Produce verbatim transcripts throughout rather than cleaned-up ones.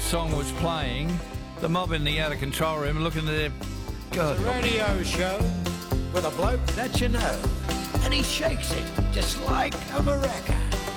song was playing, the mob in the out-of-control room are looking at their... God. It's a radio show with a bloke that you know, and he shakes it just like a maraca.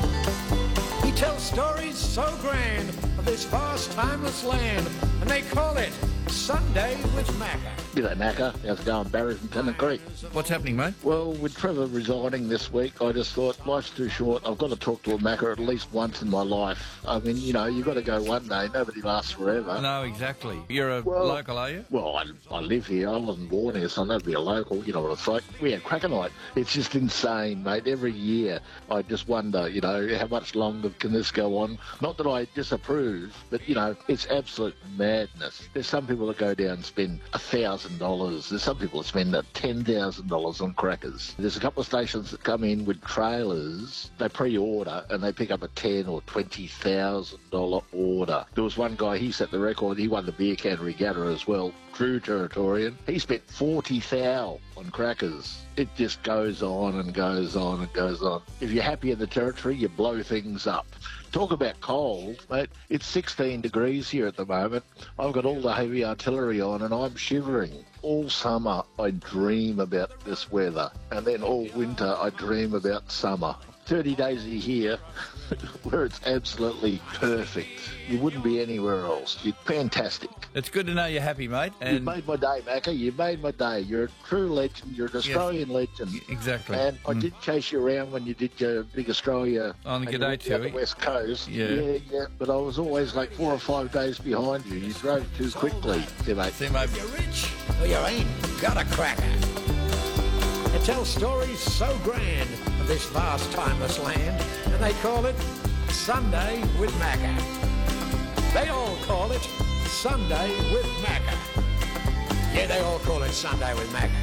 He tells stories so grand of this vast, timeless land, and they call it Sunday with Macca. G'day Macca, how's it going? Barry from Tennant Creek. What's happening, mate? Well, with Trevor resigning this week, I just thought life's too short. I've got to talk to a Macca at least once in my life. I mean, you know, you've got to go one day. Nobody lasts forever. No, exactly. You're a Well- local, are you? Well, I, I live here. I wasn't born here, so I know to be a local. You know what it's like. We had cracker night. It's just insane, mate. Every year, I just wonder, you know, how much longer can this go on? Not that I disapprove, but, you know, it's absolute madness. There's some people that go down and spend a thousand dollars. There's some people that spend ten thousand dollars on crackers. There's a couple of stations that come in with trailers. They pre-order and they pick up a ten or twenty thousand dollar order. There was one guy, he set the record. He won the beer can regatta as well. True Territorian. He spent forty thou on crackers. It just goes on and goes on and goes on. If you're happy in the territory, you blow things up. Talk about cold, mate. It's sixteen degrees here at the moment. I've got all the heavy artillery on and I'm shivering. All summer I dream about this weather, and then all winter I dream about summer. thirty days a year where it's absolutely perfect. You wouldn't be anywhere else. You're fantastic. It's good to know you're happy, mate. You And made my day, Macca. You made my day. You're a true legend. You're an Australian legend. exactly. And I Mm. did chase you around when you did your big Australia On the and you G'day went down Tour. the West Coast. Yeah. yeah, yeah. But I was always like four or five days behind you. You drove too quickly, yeah, mate. See, mate. You're rich or you ain't got a cracker. It tells stories so grand of this vast, timeless land, and they call it Sunday with Macca. They all call it Sunday with Macca. Yeah, they all call it Sunday with Macca.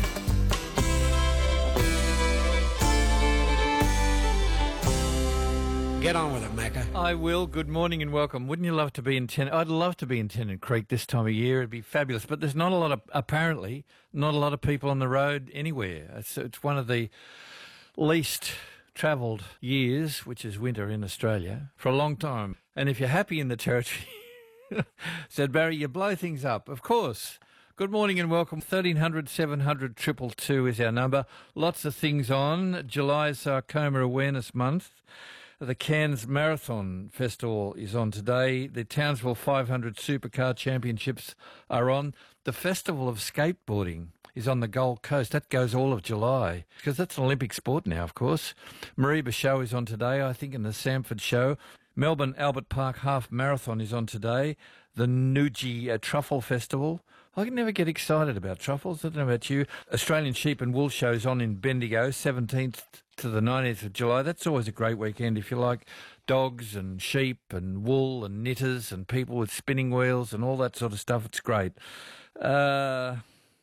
Get on with it, Macca. I will. Good morning and welcome. Wouldn't you love to be in Tennant? I'd love to be in Tennant Creek this time of year. It'd be fabulous. But there's not a lot of, apparently, not a lot of people on the road anywhere. It's, it's one of the least travelled years, which is winter in Australia, for a long time. And if you're happy in the territory, said Barry, you blow things up. Of course. Good morning and welcome. thirteen hundred, seven hundred, two two two is our number. Lots of things on. July Sarcoma Awareness Month. The Cairns Marathon Festival is on today. The Townsville five hundred Supercar Championships are on. The Festival of Skateboarding is on the Gold Coast. That goes all of July, because that's an Olympic sport now, of course. Mareeba Show is on today, I think, and the Samford Show. Melbourne Albert Park Half Marathon is on today. The Nuji uh, Truffle Festival. I can never get excited about truffles. I don't know about you. Australian Sheep and Wool Show's on in Bendigo, seventeenth to the nineteenth of July. That's always a great weekend if you like dogs and sheep and wool and knitters and people with spinning wheels and all that sort of stuff. It's great. Uh,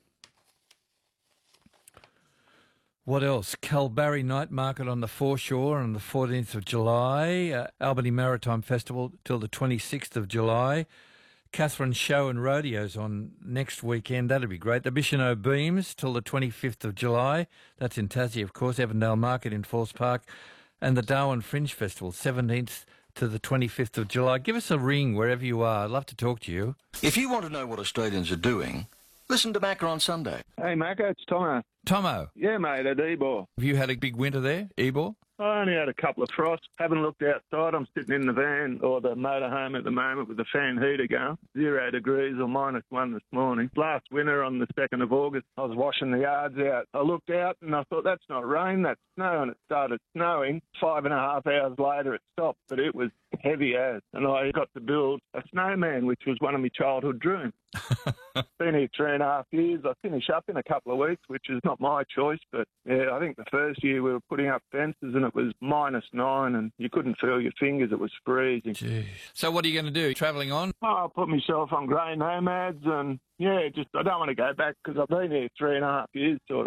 what else? Kalbarri Night Market on the foreshore on the fourteenth of July. Uh, Albany Maritime Festival till the twenty-sixth of July. Catherine Show and Rodeos on next weekend. That'd be great. The Bicheno Beams till the twenty-fifth of July. That's in Tassie, of course. Evandale Market in Force Park. And the Darwin Fringe Festival, seventeenth to the twenty-fifth of July. Give us a ring wherever you are. I'd love to talk to you. If you want to know what Australians are doing, listen to Macca on Sunday. Hey, Macca, it's Tomo. Tomo, Yeah, mate, at Ebor. have you had a big winter there, Ebor? I only had a couple of frosts. Haven't looked outside. I'm sitting in the van or the motorhome at the moment with the fan heater going. Zero degrees or minus one this morning. Last winter on the second of August, I was washing the yards out. I looked out and I thought, that's not rain, that's snow. And it started snowing. Five and a half hours later, it stopped, but it was heavy as. And I got to build a snowman, which was one of my childhood dreams. Been here three and a half years. I finish up in a couple of weeks, which is not my choice. But yeah, I think the first year we were putting up fences and it was minus nine and you couldn't feel your fingers. It was freezing. Jeez. So what are you going to do? Travelling on? Oh, I put myself on grey nomads and yeah, just I don't want to go back because I've been here three and a half years sort of.